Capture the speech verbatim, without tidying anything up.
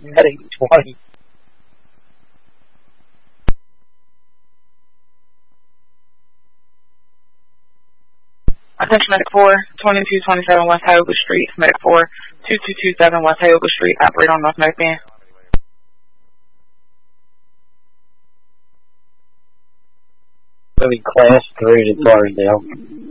Medic twenty. Attention Medic four, twenty-two twenty-seven West Tioga Street. Medic four, two two two seven West Tioga Street. Operate on North Medic Band. Moving class three to Clarendale.